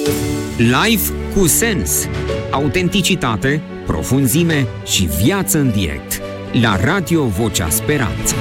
Live cu sens. Autenticitate, profunzime și viață în direct. La Radio Vocea Speranței.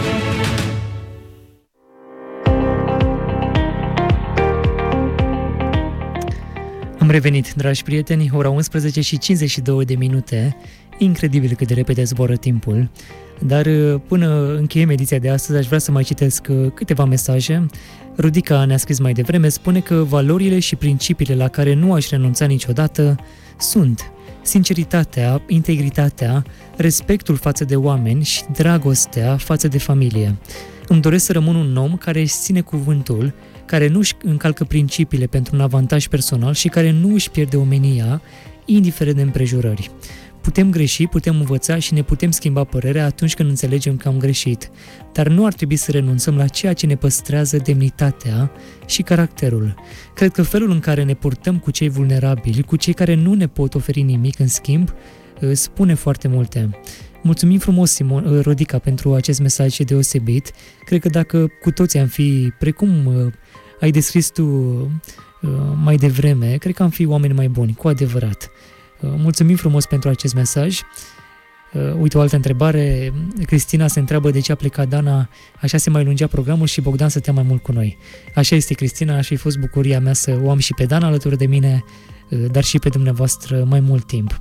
Am revenit, dragi prieteni, ora 11 și 52 de minute. Incredibil cât de repede zboară timpul. Dar până încheiem ediția de astăzi, aș vrea să mai citesc câteva mesaje. Rudica ne-a scris mai devreme, spune că valorile și principiile la care nu aș renunța niciodată sunt sinceritatea, integritatea, respectul față de oameni și dragostea față de familie. Îmi doresc să rămân un om care își ține cuvântul, care nu își încalcă principiile pentru un avantaj personal și care nu își pierde omenia, indiferent de împrejurări. Putem greși, putem învăța și ne putem schimba părerea atunci când înțelegem că am greșit, dar nu ar trebui să renunțăm la ceea ce ne păstrează demnitatea și caracterul. Cred că felul în care ne purtăm cu cei vulnerabili, cu cei care nu ne pot oferi nimic în schimb, spune foarte multe. Mulțumim frumos, Rodica, pentru acest mesaj deosebit. Cred că dacă cu toții am fi, precum ai descris tu mai devreme, cred că am fi oameni mai buni, cu adevărat. Mulțumim frumos pentru acest mesaj. Uite o altă întrebare. Cristina se întreabă de ce a plecat Dana, așa se mai lungea programul și Bogdan stătea mai mult cu noi. Așa este, Cristina, și a fost bucuria mea să o am și pe Dana alături de mine, dar și pe dumneavoastră mai mult timp.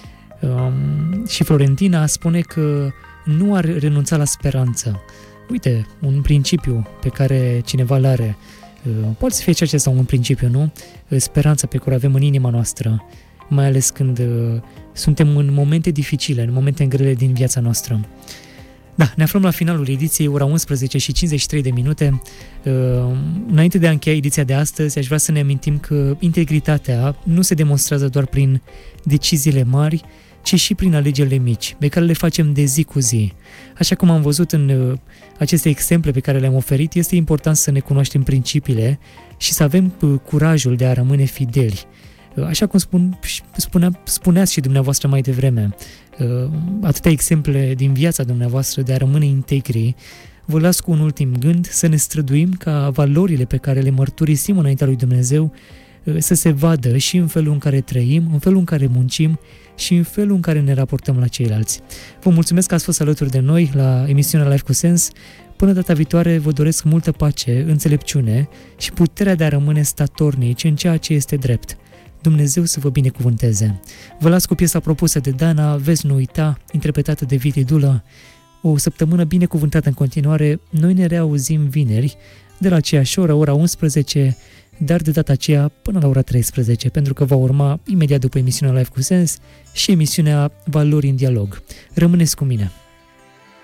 Și Florentina spune că nu ar renunța la speranță. Uite, un principiu pe care cineva îl are. Poate să fie ceea ce sau un principiu, nu? Speranța pe care o avem în inima noastră, mai ales când suntem în momente dificile, în momente grele din viața noastră. Da, ne aflăm la finalul ediției, ora 11 și 53 de minute. Înainte de a încheia ediția de astăzi, aș vrea să ne amintim că integritatea nu se demonstrează doar prin deciziile mari, ci și prin alegerile mici, pe care le facem de zi cu zi. Așa cum am văzut în aceste exemple pe care le-am oferit, este important să ne cunoaștem principiile și să avem curajul de a rămâne fideli. Așa cum spuneați și dumneavoastră mai devreme, atâtea exemple din viața dumneavoastră de a rămâne integri. Vă las cu un ultim gând, să ne străduim ca valorile pe care le mărturisim înaintea lui Dumnezeu să se vadă și în felul în care trăim, în felul în care muncim și în felul în care ne raportăm la ceilalți. Vă mulțumesc că ați fost alături de noi la emisiunea Live cu Sens. Până data viitoare vă doresc multă pace, înțelepciune și puterea de a rămâne statornici în ceea ce este drept. Dumnezeu să vă binecuvânteze. Vă las cu piesa propusă de Dana, Vezi nu uita, interpretată de Vili Dulă. O săptămână binecuvântată în continuare. Noi ne reauzim vineri de la aceeași oră, ora 11, dar de data aceea până la ora 13, pentru că va urma imediat după emisiunea Live cu Sens și emisiunea Valori în Dialog. Rămâneți cu mine!